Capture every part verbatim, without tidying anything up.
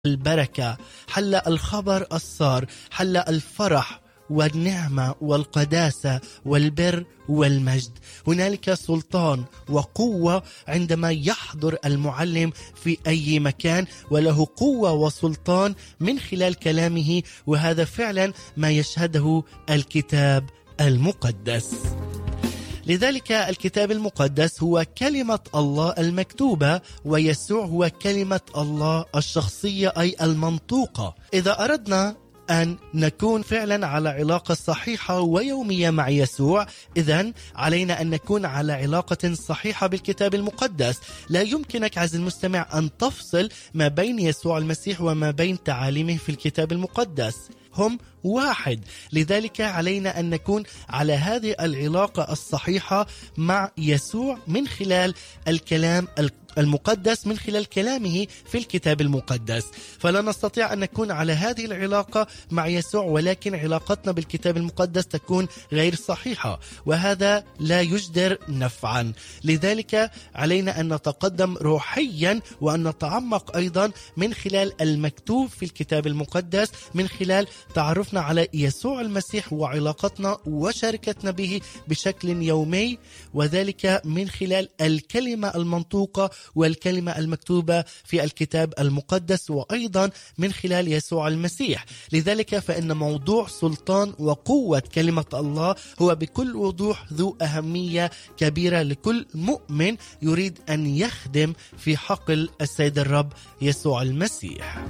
البركة، حل الخبر السار، حل الفرح والنعمة والقداسة والبر والمجد. هنالك سلطان وقوة عندما يحضر المعلم في أي مكان، وله قوة وسلطان من خلال كلامه، وهذا فعلا ما يشهده الكتاب المقدس. لذلك الكتاب المقدس هو كلمة الله المكتوبة، ويسوع هو كلمة الله الشخصية أي المنطوقة. إذا أردنا أن نكون فعلا على علاقة صحيحة ويومية مع يسوع، إذن علينا أن نكون على علاقة صحيحة بالكتاب المقدس. لا يمكنك عزيزي المستمع أن تفصل ما بين يسوع المسيح وما بين تعاليمه في الكتاب المقدس، هم واحد. لذلك علينا أن نكون على هذه العلاقة الصحيحة مع يسوع من خلال الكلام المقدس، من خلال كلامه في الكتاب المقدس. فلا نستطيع أن نكون على هذه العلاقة مع يسوع ولكن علاقتنا بالكتاب المقدس تكون غير صحيحة، وهذا لا يجدر نفعا. لذلك علينا أن نتقدم روحيا وأن نتعمق أيضا من خلال المكتوب في الكتاب المقدس، من خلال تعرفنا على يسوع المسيح وعلاقتنا وشركتنا به بشكل يومي، وذلك من خلال الكلمة المنطوقة والكلمة المكتوبة في الكتاب المقدس، وأيضا من خلال يسوع المسيح. لذلك فإن موضوع سلطان وقوة كلمة الله هو بكل وضوح ذو أهمية كبيرة لكل مؤمن يريد أن يخدم في حقل السيد الرب يسوع المسيح.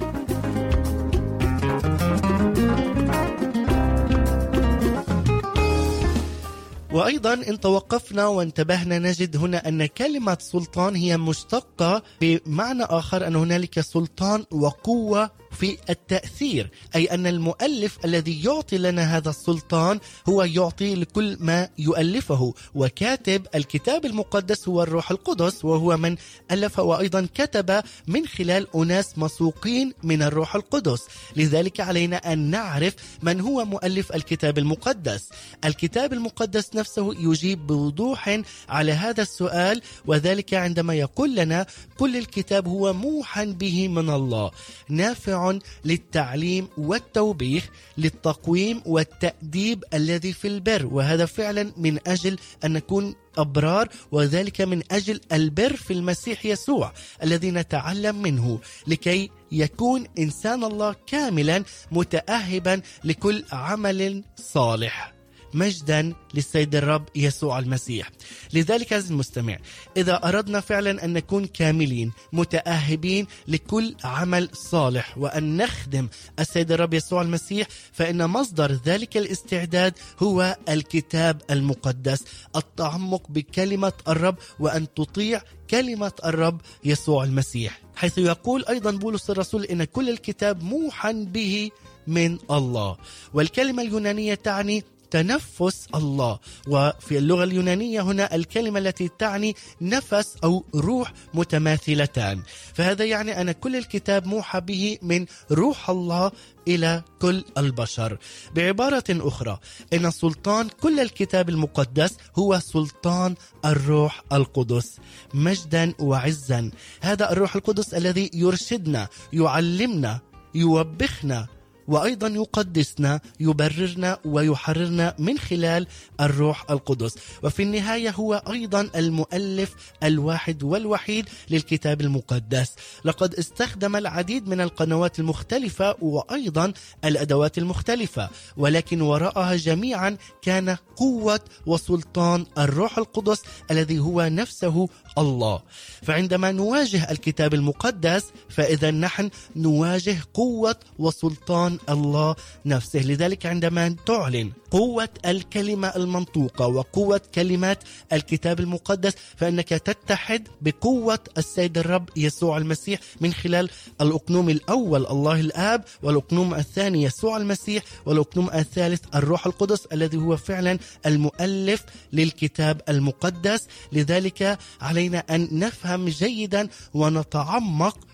وأيضا إن توقفنا وانتبهنا نجد هنا أن كلمة سلطان هي مشتقة بمعنى آخر، أن هنالك سلطان وقوة في التأثير، أي أن المؤلف الذي يعطي لنا هذا السلطان هو يعطي لكل ما يؤلفه، وكاتب الكتاب المقدس هو الروح القدس، وهو من ألف وأيضا كتب من خلال أناس مسوقين من الروح القدس. لذلك علينا أن نعرف من هو مؤلف الكتاب المقدس. الكتاب المقدس نفسه يجيب بوضوح على هذا السؤال، وذلك عندما يقول لنا كل الكتاب هو موحى به من الله، نافع للتعليم والتوبيخ، للتقويم والتأديب الذي في البر. وهذا فعلا من أجل أن نكون أبرار، وذلك من أجل البر في المسيح يسوع الذي نتعلم منه، لكي يكون إنسان الله كاملا متأهبا لكل عمل صالح. مجدا للسيد الرب يسوع المسيح. لذلك عزيزي المستمع، إذا أردنا فعلا أن نكون كاملين متأهبين لكل عمل صالح وأن نخدم السيد الرب يسوع المسيح، فإن مصدر ذلك الاستعداد هو الكتاب المقدس، التعمق بكلمة الرب وأن تطيع كلمة الرب يسوع المسيح، حيث يقول أيضا بولس الرسول إن كل الكتاب موحى به من الله. والكلمة اليونانية تعني تنفس الله، وفي اللغة اليونانية هنا الكلمة التي تعني نفس أو روح متماثلتان. فهذا يعني أن كل الكتاب موحى به من روح الله إلى كل البشر. بعبارة أخرى، إن سلطان كل الكتاب المقدس هو سلطان الروح القدس. مجدا وعزا هذا الروح القدس الذي يرشدنا، يعلمنا، يوبخنا، وأيضا يقدسنا، يبررنا ويحررنا من خلال الروح القدس. وفي النهاية هو أيضا المؤلف الواحد والوحيد للكتاب المقدس. لقد استخدم العديد من القنوات المختلفة وأيضا الأدوات المختلفة، ولكن وراءها جميعا كان قوة وسلطان الروح القدس الذي هو نفسه الله. فعندما نواجه الكتاب المقدس فإذا نحن نواجه قوة وسلطان الله نفسه. لذلك عندما تعلن قوة الكلمة المنطوقة وقوة كلمات الكتاب المقدس، فإنك تتحد بقوة السيد الرب يسوع المسيح من خلال الأقنوم الأول الله الآب، والأقنوم الثاني يسوع المسيح، والأقنوم الثالث الروح القدس الذي هو فعلا المؤلف للكتاب المقدس. لذلك علينا أن نفهم جيدا ونتعمق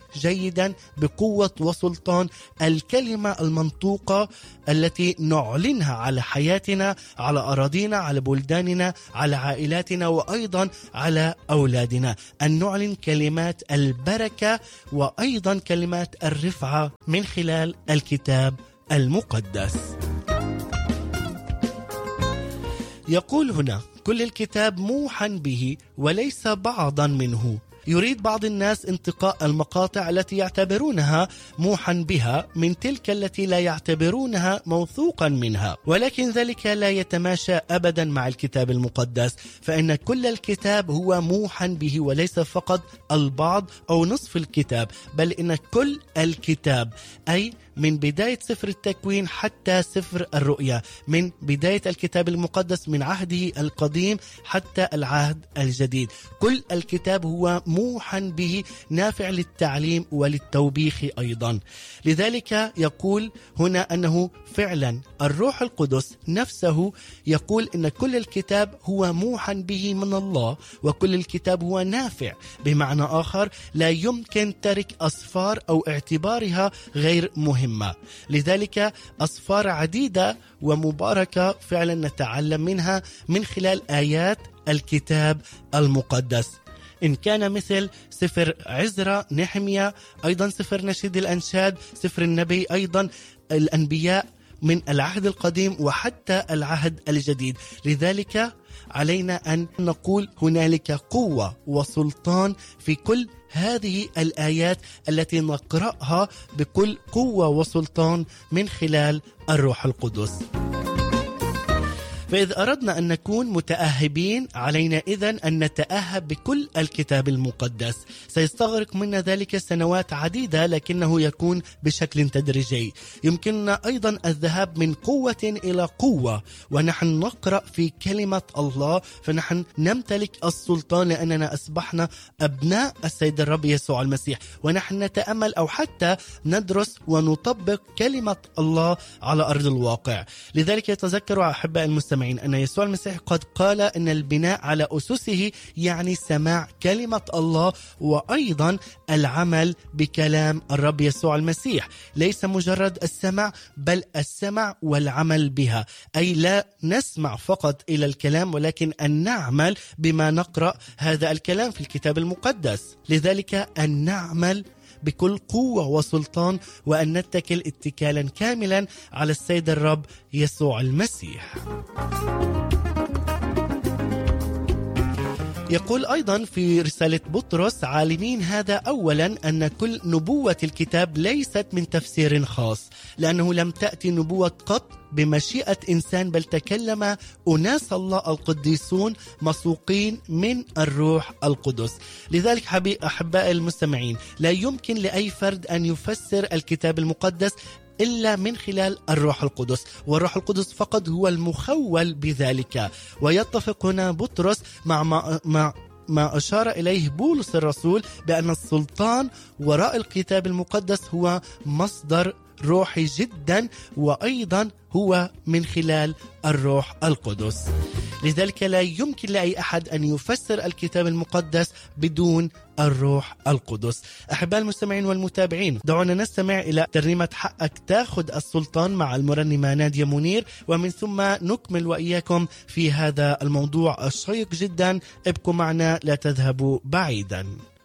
جيدا بقوة وسلطان الكلمة المنطوقة التي نعلنها على حياتنا، على أراضينا، على بلداننا، على عائلاتنا، وأيضا على أولادنا. أن نعلن كلمات البركة وأيضا كلمات الرفعة من خلال الكتاب المقدس. يقول هنا: كل الكتاب موحى به وليس بعضا منه. يريد بعض الناس انتقاء المقاطع التي يعتبرونها موحى بها من تلك التي لا يعتبرونها موثوقا منها، ولكن ذلك لا يتماشى أبدا مع الكتاب المقدس، فإن كل الكتاب هو موحى به وليس فقط البعض أو نصف الكتاب، بل إن كل الكتاب، أي من بداية سفر التكوين حتى سفر الرؤيا، من بداية الكتاب المقدس من عهده القديم حتى العهد الجديد، كل الكتاب هو موحى به، نافع للتعليم وللتوبيخ أيضا. لذلك يقول هنا أنه فعلا الروح القدس نفسه يقول إن كل الكتاب هو موحى به من الله، وكل الكتاب هو نافع. بمعنى آخر، لا يمكن ترك أصفار أو اعتبارها غير مهمة. لذلك أصفار عديدة ومباركة فعلا نتعلم منها من خلال آيات الكتاب المقدس، إن كان مثل سفر عزرا، نحميا، أيضا سفر نشيد الأنشاد، سفر النبي، أيضا الأنبياء من العهد القديم وحتى العهد الجديد. لذلك علينا أن نقول هنالك قوة وسلطان في كل هذه الآيات التي نقرأها بكل قوة وسلطان من خلال الروح القدس. فإذا أردنا أن نكون متأهبين علينا إذن أن نتأهب بكل الكتاب المقدس. سيستغرق منا ذلك سنوات عديدة، لكنه يكون بشكل تدريجي. يمكننا أيضا الذهاب من قوة إلى قوة ونحن نقرأ في كلمة الله، فنحن نمتلك السلطان لأننا أصبحنا أبناء السيد الرب يسوع المسيح، ونحن نتأمل أو حتى ندرس ونطبق كلمة الله على أرض الواقع. لذلك يتذكروا أحباء المستمعين أن يسوع المسيح قد قال أن البناء على أسسه يعني سماع كلمة الله وأيضا العمل بكلام الرب يسوع المسيح، ليس مجرد السمع بل السمع والعمل بها، أي لا نسمع فقط إلى الكلام ولكن أن نعمل بما نقرأ هذا الكلام في الكتاب المقدس. لذلك أن نعمل بكل قوة وسلطان وأن نتكل اتكالا كاملا على السيد الرب يسوع المسيح. يقول أيضا في رسالة بطرس: عالمين هذا أولا أن كل نبوة الكتاب ليست من تفسير خاص، لأنه لم تأتي نبوة قط بمشيئة إنسان، بل تكلم أناس الله القديسون مسوقين من الروح القدس. لذلك أحباء المستمعين، لا يمكن لأي فرد أن يفسر الكتاب المقدس إلا من خلال الروح القدس، والروح القدس فقط هو المخول بذلك. ويتفق هنا بطرس مع ما, مع ما أشار إليه بولس الرسول بأن السلطان وراء الكتاب المقدس هو مصدر روحي جدا، وأيضا هو من خلال الروح القدس. لذلك لا يمكن لأي أحد أن يفسر الكتاب المقدس بدون الروح القدس. أحباء المستمعين والمتابعين، دعونا نستمع إلى ترنيمة حقك تاخد السلطان مع المرنمة نادية منير، ومن ثم نكمل وإياكم في هذا الموضوع الشيق جدا. ابقوا معنا، لا تذهبوا بعيدا.